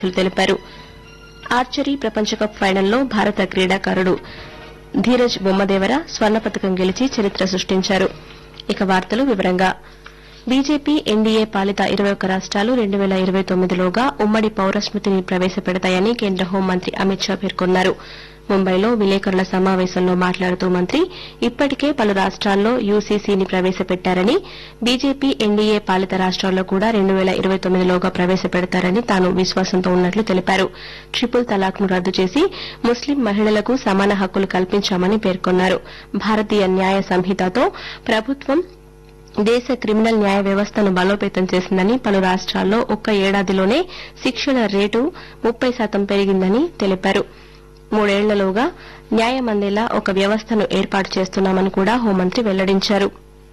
తెలిపారు. ఆర్చరీ ప్రపంచ కప్ ఫైనల్లో భారత క్రీడాకారుడు ధీరజ్ బొమ్మదేవర స్వర్ణ పతకం గెలిచి చరిత్ర సృష్టించారు. ఇక వార్తలు వివరంగా బీజేపీ ఎన్డీఏ పాలిత 21 రాష్ట్రాలు 2029లోగా ఉమ్మడి పౌరస్మృతిని ప్రవేశపెడతాయని కేంద్ర హోంమంత్రి అమిత్ షా పేర్కొన్నారు. ముంబైలో విలేకరుల సమావేశంలో మాట్లాడుతూ మంత్రి ఇప్పటికే పలు రాష్ట్రాల్లో యూసీసీని ప్రవేశపెట్టారని, బీజేపీ ఎన్డీఏ పాలిత రాష్ట్రాల్లో కూడా 2029లోగా ప్రవేశపెడతారని తాను విశ్వాసంతో ఉన్నట్లు తెలిపారు. ట్రిపుల్ తలాక్ను రద్దు చేసి ముస్లిం మహిళలకు సమాన హక్కులు కల్పించామని పేర్కొన్నారు. భారతీయ న్యాయ సంహితతో ప్రభుత్వం దేశ క్రిమినల్ న్యాయ వ్యవస్థను బలోపేతం చేసిందని, పలు రాష్ట్రాల్లో ఒక్క ఏడాదిలోనే శిక్షల రేటు 30% పెరిగిందని తెలిపారు. 3 ఏళ్లలోగా న్యాయం అందేలా ఒక వ్యవస్థను ఏర్పాటు చేస్తున్నామని కూడా హోంమంత్రి వెల్లడించారు.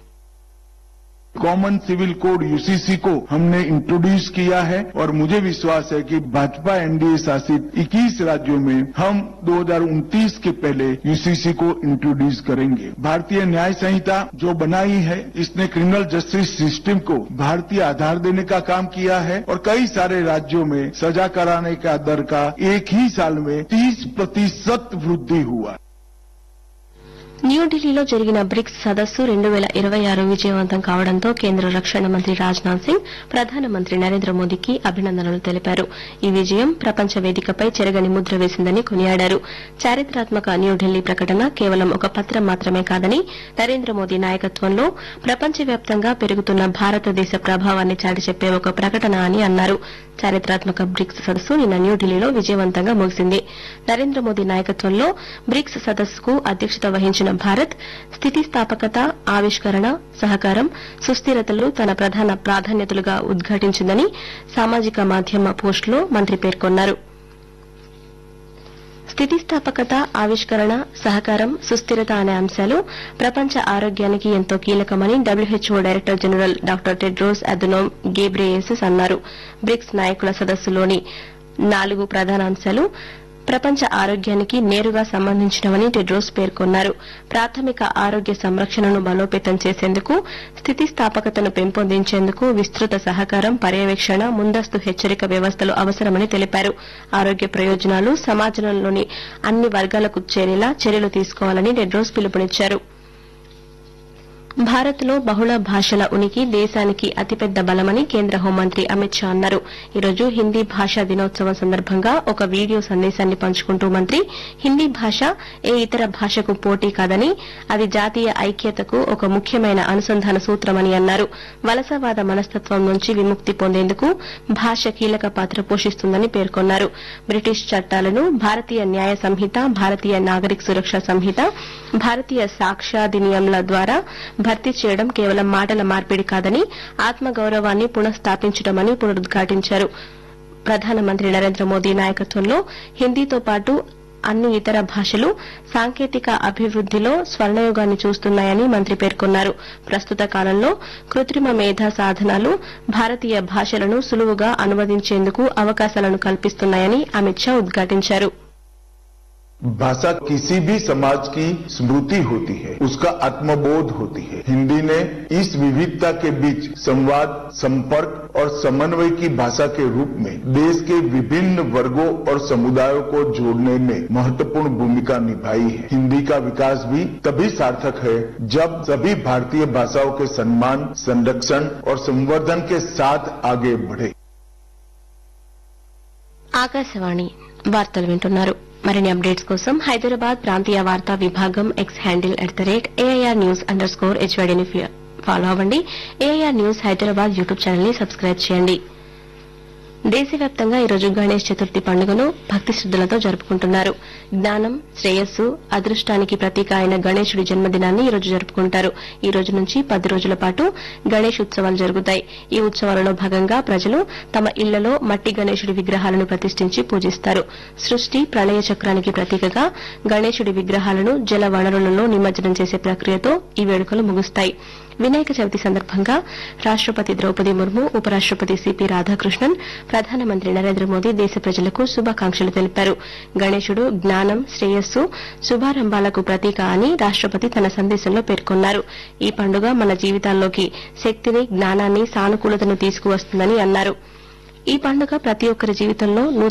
कॉमन सिविल कोड यूसीसी को हमने इंट्रोड्यूस किया है और मुझे विश्वास है कि भाजपा एनडीए शासित 21 राज्यों में हम 2029 के पहले यूसीसी को इंट्रोड्यूस करेंगे. भारतीय न्याय संहिता जो बनाई है इसने क्रिमिनल जस्टिस सिस्टम को भारतीय आधार देने का काम किया है और कई सारे राज्यों में सजा कराने का दर का एक ही साल में 30% वृद्धि हुआ. న్యూఢిల్లీలో జరిగిన బ్రిక్స్ సదస్సు 2026 విజయవంతం కావడంతో కేంద్ర రక్షణ మంత్రి రాజ్నాథ్ సింగ్ ప్రధానమంత్రి నరేంద్ర మోదీకి అభినందనలు తెలిపారు. ఈ విజయం ప్రపంచ వేదికపై చెరగని ముద్ర వేసిందని కొనియాడారు. చారిత్రాత్మక న్యూఢిల్లీ ప్రకటన కేవలం ఒక పత్రం మాత్రమే కాదని, నరేంద్ర మోదీ నాయకత్వంలో ప్రపంచవ్యాప్తంగా పెరుగుతున్న భారతదేశ ప్రభావాన్ని చాటి చెప్పే ఒక ప్రకటన అని అన్నారు. చారిత్రాత్మక బ్రిక్స్ సదస్సు నిన్న న్యూఢిల్లీలో విజయవంతంగా ముగిసింది. నరేంద్ర మోదీ నాయకత్వంలో బ్రిక్స్ సదస్సుకు అధ్యక్షత వహించిన భారత్ స్థితిస్థాపకత, ఆవిష్కరణ, సహకారం, సుస్థిరతలు తన ప్రధాన ప్రాధాన్యతలుగా ఉద్ఘాటించిందని సామాజిక మాధ్యమ పోస్టులో మంత్రి పేర్కొన్నారు. స్థితిస్థాపకత, ఆవిష్కరణ, సహకారం, సుస్థిరత అనే అంశాలు ప్రపంచ ఆరోగ్యానికి ఎంతో కీలకమని WHO director general doctor Tedros Adhanom గేబ్రేయేసస్ అన్నారు. బ్రిక్స్ నాయకుల సదస్సులోని 4 ప్రధాన అంశాలు ప్రపంచ ఆరోగ్యానికి నేరుగా సంబంధించినవని టెడ్రోస్ పేర్కొన్నారు. ప్రాథమిక ఆరోగ్య సంరక్షణను బలోపేతం చేసేందుకు, స్థితిస్థాపకతను పెంపొందించేందుకు విస్తృత సహకారం, పర్యవేక్షణ, ముందస్తు హెచ్చరిక వ్యవస్థలు అవసరమని తెలిపారు. ఆరోగ్య ప్రయోజనాలు సమాజంలోని అన్ని వర్గాలకు చేరేలా చర్యలు తీసుకోవాలని టెడ్రోస్ పిలుపునిచ్చారు. భారత్లో బహుళ భాషల ఉనికి దేశానికి అతిపెద్ద బలమని కేంద్ర హోంమంత్రి అమిత్ షా అన్నారు. ఈ రోజు హిందీ భాషా దినోత్సవం సందర్భంగా ఒక వీడియో సందేశాన్ని పంచుకుంటూ మంత్రి హిందీ భాష ఏ ఇతర భాషకు పోటీ కాదని, అది జాతీయ ఐక్యతకు ఒక ముఖ్యమైన అనుసంధాన సూత్రమని అన్నారు. వలసవాద మనస్తత్వం నుంచి విముక్తి పొందేందుకు భాష కీలక పాత్ర పోషిస్తుందని పేర్కొన్నారు. బ్రిటిష్ చట్టాలను భారతీయ న్యాయ సంహిత, భారతీయ నాగరిక సురక్ష సంహిత, భారతీయ సాక్ష్యాధినియంల ద్వారా భర్తీ చేయడం కేవలం మాటల మార్పిడి కాదని, ఆత్మగౌరవాన్ని పునఃస్థాపించడమని పునరుద్ఘాటించారు. ప్రధానమంత్రి నరేంద్ర మోదీ నాయకత్వంలో హిందీతో పాటు అన్ని ఇతర భాషలు సాంకేతిక అభివృద్దిలో స్వర్ణయుగాన్ని చూస్తున్నాయని మంత్రి పేర్కొన్నారు. ప్రస్తుత కాలంలో కృత్రిమ మేధా సాధనాలు భారతీయ భాషలను సులువుగా అనువదించేందుకు అవకాశాలను కల్పిస్తున్నాయని అమిత్ షా ఉద్ఘాటించారు. भाषा किसी भी समाज की स्मृति होती है, उसका आत्मबोध होती है. हिंदी ने इस विविधता के बीच संवाद, संपर्क और समन्वय की भाषा के रूप में देश के विभिन्न वर्गों और समुदायों को जोड़ने में महत्वपूर्ण भूमिका निभाई है. हिंदी का विकास भी तभी सार्थक है जब सभी भारतीय भाषाओं के सम्मान, संरक्षण और संवर्धन के साथ आगे बढ़े. ఆకాశవాణి వార్తలు వింటున్నారు. మరిన్ని అప్డేట్స్ కోసం హైదరాబాద్ ప్రాంతీయ వార్తా విభాగం ఎక్స్ హ్యాండిల్ @AIR_News_HYDని ఫాలో అవ్వండి. AIR news Hyderabad YouTube channel ని సబ్స్క్రైబ్ చేయండి. దేశవ్యాప్తంగా ఈరోజు గణేష్ చతుర్థి పండుగను భక్తి శ్రద్దలతో జరుపుకుంటున్నారు. జ్ఞానం, శ్రేయస్సు, అదృష్టానికి ప్రతీక అయిన గణేశుడి జన్మదినాన్ని ఈ రోజు జరుపుకుంటారు. ఈ రోజు నుంచి 10 రోజుల పాటు గణేష్ ఉత్సవాలు జరుగుతాయి. ఈ ఉత్సవాలలో భాగంగా ప్రజలు తమ ఇళ్లలో మట్టి గణేశుడి విగ్రహాలను ప్రతిష్ఠించి పూజిస్తారు. సృష్టి, ప్రళయ చక్రానికి ప్రతీకగా గణేశుడి విగ్రహాలను జల వనరులలో నిమజ్జనం చేసే ప్రక్రియతో ఈ వేడుకలు ముగుస్తాయి. వినాయక చవితి సందర్భంగా రాష్టపతి ద్రౌపది ముర్ము, ఉపరాష్టపతి సిపి రాధాకృష్ణన్, ప్రధానమంత్రి నరేంద్ర మోదీ దేశ ప్రజలకు శుభాకాంక్షలు తెలిపారు. గణేశుడు జ్ఞానం, శ్రేయస్సు, శుభారంభాలకు ప్రతీక అని రాష్టపతి తన సందేశంలో పేర్కొన్నారు. ఈ పండుగ మన జీవితాల్లోకి శక్తిని, జ్ఞానాన్ని, సానుకూలతను తీసుకువస్తుందని అన్నారు. ఈ పండుగ ప్రతి ఒక్కరి జీవితంలో